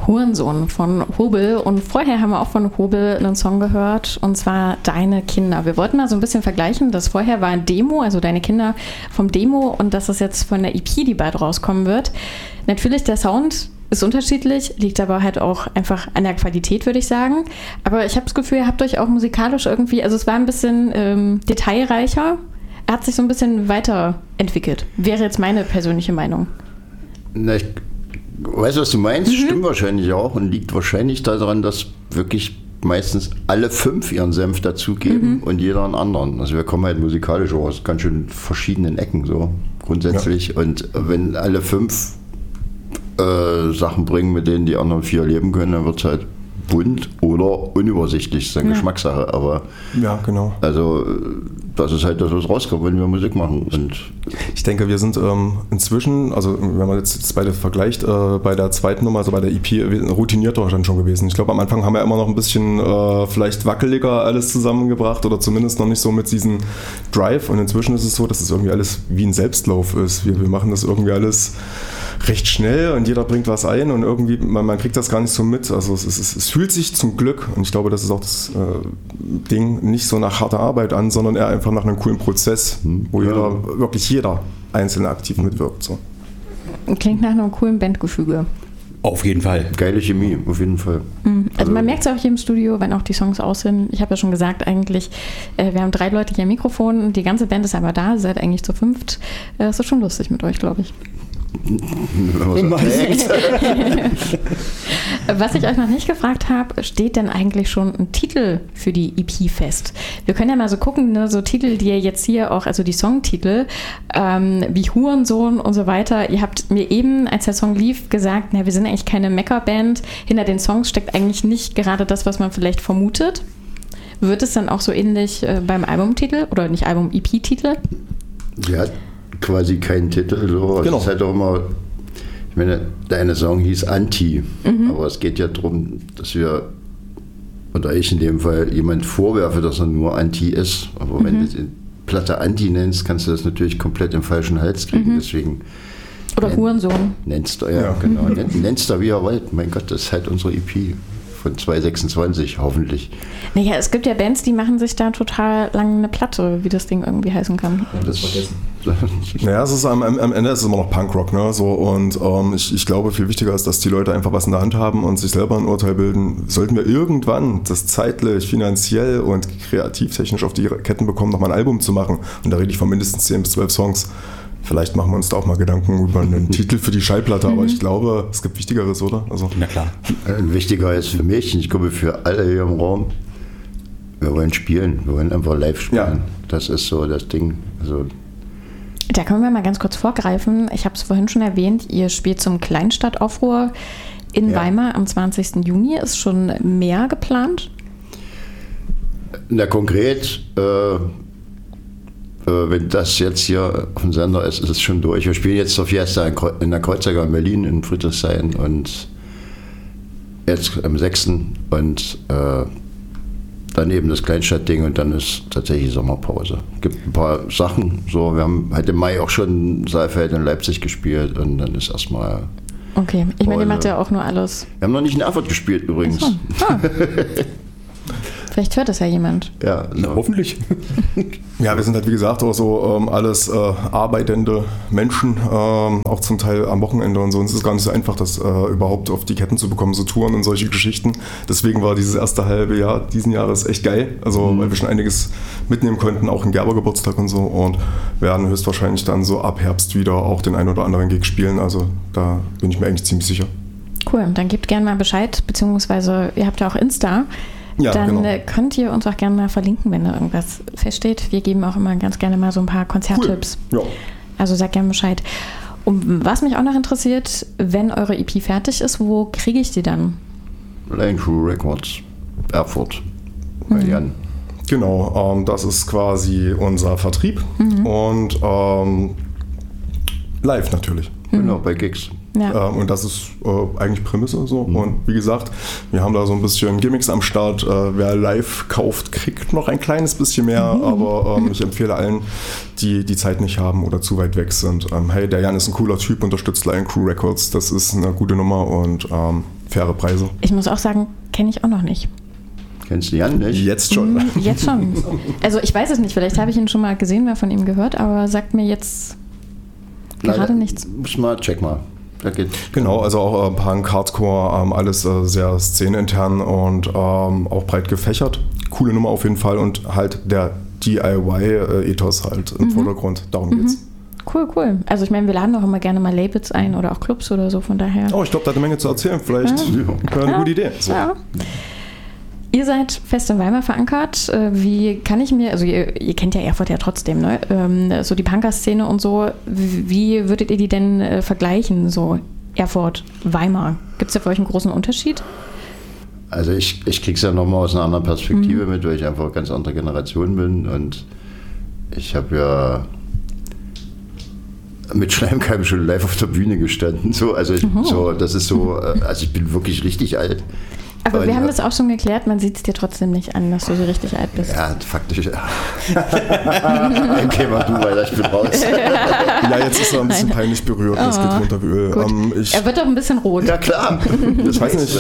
Hurensohn von Hobel. Und vorher haben wir auch von Hobel einen Song gehört, und zwar Deine Kinder. Wir wollten mal so ein bisschen vergleichen. Das vorher war ein Demo, also Deine Kinder vom Demo, und das ist jetzt von der EP, die bald rauskommen wird. Natürlich, der Sound ist unterschiedlich, liegt aber halt auch einfach an der Qualität, würde ich sagen. Aber ich habe das Gefühl, ihr habt euch auch musikalisch irgendwie, also es war ein bisschen detailreicher. Er hat sich so ein bisschen weiterentwickelt. Wäre jetzt meine persönliche Meinung. Na, ich weiß, was du meinst, stimmt wahrscheinlich auch und liegt wahrscheinlich daran, dass wirklich meistens alle 5 ihren Senf dazugeben und jeder einen anderen. Also wir kommen halt musikalisch auch aus ganz schön verschiedenen Ecken so grundsätzlich. Ja. Und wenn alle 5 Sachen bringen, mit denen die anderen 4 leben können, dann wird es halt bunt oder unübersichtlich. Das ist eine Geschmackssache. Aber ja, genau. Also das ist halt das, was rauskommt, wenn wir Musik machen. Und ich denke, wir sind inzwischen, also wenn man jetzt beide vergleicht, bei der zweiten Nummer, also bei der EP, routinierter dann schon gewesen. Ich glaube, am Anfang haben wir immer noch ein bisschen vielleicht wackeliger alles zusammengebracht oder zumindest noch nicht so mit diesem Drive. Und inzwischen ist es so, dass es irgendwie alles wie ein Selbstlauf ist. Wir machen das irgendwie alles recht schnell und jeder bringt was ein und irgendwie, man kriegt das gar nicht so mit. Also es fühlt sich zum Glück, und ich glaube, das ist auch das Ding, nicht so nach harter Arbeit an, sondern eher einfach nach einem coolen Prozess, wo wirklich jeder Einzelne aktiv mitwirkt. So. Klingt nach einem coolen Bandgefüge. Auf jeden Fall. Geile Chemie, auf jeden Fall. Also man merkt es auch hier im Studio, wenn auch die Songs aus sind. Ich habe ja schon gesagt, eigentlich, wir haben 3 Leute hier am Mikrofon, die ganze Band ist aber da, ihr seid eigentlich zu 5. Es ist schon lustig mit euch, glaube ich. Was ich euch noch nicht gefragt habe, steht denn eigentlich schon ein Titel für die EP fest? Wir können ja mal so gucken, ne, so Titel, die ihr jetzt hier auch, also die Songtitel, wie Hurensohn und so weiter. Ihr habt mir eben, als der Song lief, gesagt, na, wir sind eigentlich keine Mecker-Band. Hinter den Songs steckt eigentlich nicht gerade das, was man vielleicht vermutet. Wird es dann auch so ähnlich beim Albumtitel oder nicht Album, EP-Titel? Ja, quasi kein Titel. So. Genau. Es ist halt auch immer, ich meine, deine Song hieß Anti, aber es geht ja darum, dass wir, oder ich in dem Fall, jemand vorwerfe, dass er nur Anti ist. Aber wenn du die Platte Anti nennst, kannst du das natürlich komplett im falschen Hals kriegen. Deswegen oder Hurensohn. Nennst du, genau. Nennst du, wie ihr wollt. Mein Gott, das ist halt unsere EP. Von 2026, hoffentlich. Naja, es gibt ja Bands, die machen sich da total lang eine Platte, wie das Ding irgendwie heißen kann. Das vergessen. Naja, es ist am Ende ist es immer noch Punkrock, ne? So, und ich glaube, viel wichtiger ist, dass die Leute einfach was in der Hand haben und sich selber ein Urteil bilden. Sollten wir irgendwann das zeitlich, finanziell und kreativtechnisch auf die Ketten bekommen, nochmal ein Album zu machen, und da rede ich von mindestens 10 bis 12 Songs, vielleicht machen wir uns da auch mal Gedanken über einen Titel für die Schallplatte, aber ich glaube, es gibt Wichtigeres, oder? Also, na klar. Wichtiger ist für mich, und ich glaube für alle hier im Raum, wir wollen spielen, wir wollen einfach live spielen. Ja. Das ist so das Ding. Also, da können wir mal ganz kurz vorgreifen. Ich habe es vorhin schon erwähnt, ihr spielt zum Kleinstadtaufruhr in Weimar am 20. Juni. Ist schon mehr geplant? Na, konkret, wenn das jetzt hier auf dem Sender ist, ist es schon durch. Wir spielen jetzt zur Fiesta in der Kreuzager in Berlin, in Friedrichshain, und jetzt am 6. und dann eben das Kleinstadtding, und dann ist tatsächlich Sommerpause. Es gibt ein paar Sachen, so, wir haben halt im Mai auch schon Saalfeld in Leipzig gespielt, und dann ist erstmal okay, ich meine, ihr macht ja auch nur alles. Wir haben noch nicht in Erfurt gespielt übrigens. Ach so. Vielleicht hört das ja jemand. Ja, na, hoffentlich. Ja, wir sind halt wie gesagt auch so alles arbeitende Menschen, auch zum Teil am Wochenende und so. Und es ist gar nicht so einfach, das überhaupt auf die Ketten zu bekommen, so Touren und solche Geschichten. Deswegen war dieses erste halbe Jahr diesen Jahres echt geil. Also weil wir schon einiges mitnehmen konnten, auch einen Gerber-Geburtstag und so. Und werden höchstwahrscheinlich dann so ab Herbst wieder auch den ein oder anderen Gig spielen. Also da bin ich mir eigentlich ziemlich sicher. Cool, dann gebt gerne mal Bescheid, beziehungsweise ihr habt ja auch Insta. Ja, dann genau. Könnt ihr uns auch gerne mal verlinken, wenn da irgendwas feststeht. Wir geben auch immer ganz gerne mal so ein paar Konzerttipps. Cool. Ja. Also sagt gerne Bescheid. Und was mich auch noch interessiert, wenn eure EP fertig ist, wo kriege ich die dann? Lane Crew Records, Erfurt, bei Jan. Genau, das ist quasi unser Vertrieb und live natürlich. Genau, bei Gigs. Ja. Und das ist eigentlich Prämisse so. Und wie gesagt, wir haben da so ein bisschen Gimmicks am Start. Wer live kauft, kriegt noch ein kleines bisschen mehr. Aber ich empfehle allen, die Zeit nicht haben oder zu weit weg sind. Hey, der Jan ist ein cooler Typ, unterstützt Lion Crew Records. Das ist eine gute Nummer und faire Preise. Ich muss auch sagen, kenne ich auch noch nicht. Kennst du Jan nicht? Jetzt schon. Jetzt schon. Also ich weiß es nicht, vielleicht habe ich ihn schon mal gesehen, mal von ihm gehört, aber sagt mir jetzt gerade nichts. Check mal. Genau, also auch Punk, Hardcore, alles sehr szenenintern und auch breit gefächert. Coole Nummer auf jeden Fall und halt der DIY-Ethos halt im Vordergrund. Darum geht's. Cool. Also ich meine, wir laden auch immer gerne mal Labels ein oder auch Clubs oder so, von daher. Oh, ich glaube, da hat eine Menge zu erzählen. Vielleicht eine gute Idee. So. Ja. Ihr seid fest in Weimar verankert. Wie kann ich mir, also ihr kennt ja Erfurt ja trotzdem, ne? So die Punker-Szene und so. Wie würdet ihr die denn vergleichen, so Erfurt, Weimar? Gibt es da für euch einen großen Unterschied? Also ich krieg's ja nochmal aus einer anderen Perspektive mit, weil ich einfach eine ganz andere Generation bin und ich habe ja mit Schleimkeim schon live auf der Bühne gestanden. Das ist so, also ich bin wirklich richtig alt. Aber wir haben das auch schon geklärt, man sieht es dir trotzdem nicht an, dass du so richtig alt bist. Ja, faktisch. Okay, mach du weiter, ich bin raus. Ja, jetzt ist er ein bisschen peinlich berührt, das geht runter wie Öl. Er wird doch ein bisschen rot. Ja, klar. Ich weiß nicht.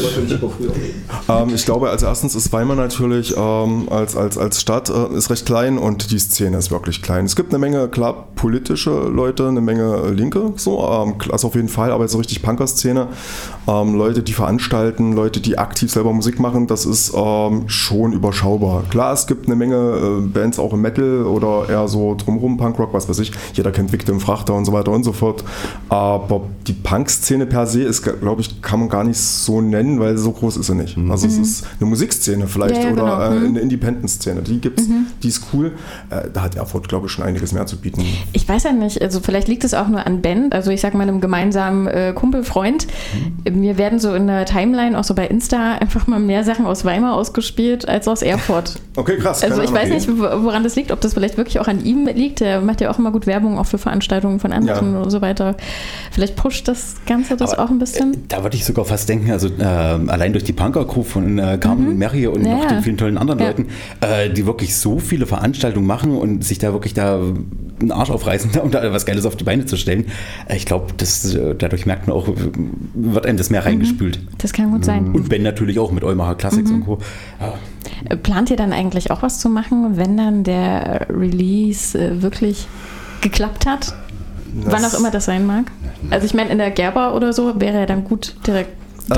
Ich glaube, als erstens ist Weimar natürlich als Stadt ist recht klein und die Szene ist wirklich klein. Es gibt eine Menge, klar, politische Leute, eine Menge Linke, das auf jeden Fall, aber jetzt so richtig Punker-Szene. Leute, die veranstalten, Leute, die aktiv selber Musik machen, das ist schon überschaubar. Klar, es gibt eine Menge Bands auch im Metal oder eher so drumherum, Punkrock, was weiß ich. Jeder kennt Victim, Frachter und so weiter und so fort. Aber die Punk-Szene per se ist, glaube ich, kann man gar nicht so nennen, weil so groß ist sie nicht. Also es ist eine Musikszene vielleicht oder eine Independent-Szene. Die gibt's, die ist cool. Da hat Erfurt, glaube ich, schon einiges mehr zu bieten. Ich weiß ja nicht, also vielleicht liegt es auch nur an Ben, also ich sag mal einem gemeinsamen Kumpelfreund. Mir werden so in der Timeline, auch so bei Insta, einfach mal mehr Sachen aus Weimar ausgespielt als aus Erfurt. Okay, krass. Also ich weiß nicht, woran das liegt, ob das vielleicht wirklich auch an ihm liegt. Der macht ja auch immer gut Werbung, auch für Veranstaltungen von anderen und so weiter. Vielleicht pusht das Ganze das auch ein bisschen. Da würde ich sogar fast denken, also allein durch die Punker-Crew von Carmen und Mary und noch den vielen tollen anderen Leuten, die wirklich so viele Veranstaltungen machen und sich da wirklich einen Arsch aufreißen, um da was Geiles auf die Beine zu stellen. Ich glaube, dadurch merkt man auch, wird einem das mehr reingespült. Das kann gut sein. Und Ben natürlich auch mit Eumacher Classics und Co. Ja. Plant ihr dann eigentlich auch was zu machen, wenn dann der Release wirklich geklappt hat? Wann auch immer das sein mag? Also ich meine, in der Gerber oder so wäre ja dann gut direkt.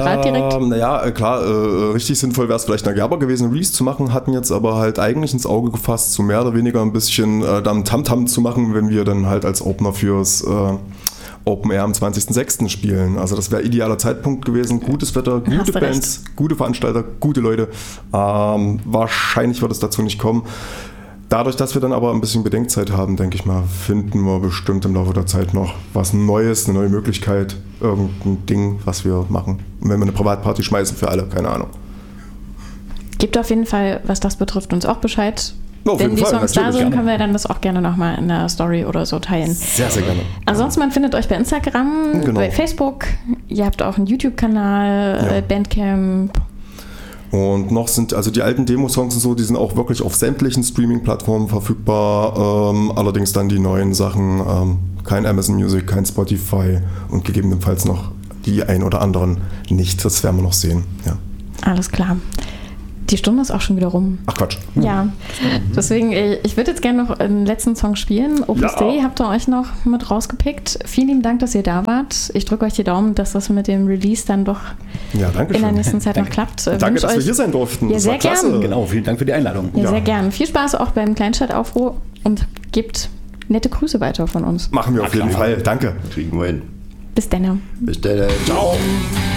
Naja, klar, richtig sinnvoll wäre es vielleicht in der Gerber gewesen, einen Release zu machen, hatten jetzt aber halt eigentlich ins Auge gefasst, so mehr oder weniger ein bisschen dann Tamtam zu machen, wenn wir dann halt als Opener fürs Open Air am 20.06. spielen. Also das wäre idealer Zeitpunkt gewesen. Gutes Wetter, gute Bands, gute Veranstalter, gute Leute. Wahrscheinlich wird es dazu nicht kommen. Dadurch, dass wir dann aber ein bisschen Bedenkzeit haben, denke ich mal, finden wir bestimmt im Laufe der Zeit noch was Neues, eine neue Möglichkeit, irgendein Ding, was wir machen. Und wenn wir eine Privatparty schmeißen für alle, keine Ahnung. Gibt auf jeden Fall, was das betrifft, uns auch Bescheid. Wenn die Songs da sind, können wir dann das auch gerne nochmal in der Story oder so teilen. Sehr, sehr gerne. Ansonsten, man findet euch bei Instagram, bei Facebook. Ihr habt auch einen YouTube-Kanal, Bandcamp. Und noch sind, also die alten Demo-Songs und so, die sind auch wirklich auf sämtlichen Streaming-Plattformen verfügbar. Allerdings dann die neuen Sachen, kein Amazon Music, kein Spotify und gegebenenfalls noch die ein oder anderen nicht. Das werden wir noch sehen. Ja. Alles klar. Die Stunde ist auch schon wieder rum. Ach Quatsch. Ja, deswegen, ich würde jetzt gerne noch einen letzten Song spielen. Opus Dei habt ihr euch noch mit rausgepickt. Vielen lieben Dank, dass ihr da wart. Ich drücke euch die Daumen, dass das mit dem Release dann doch in der nächsten Zeit noch klappt. Danke, dass wir hier sein durften. Ja, sehr gerne. Genau, vielen Dank für die Einladung. Ja, sehr gerne. Viel Spaß auch beim Kleinstadt-Aufruhr und gebt nette Grüße weiter von uns. Machen wir auf jeden Fall. Danke. Kriegen wir hin. Bis dann. Bis dann. Ciao.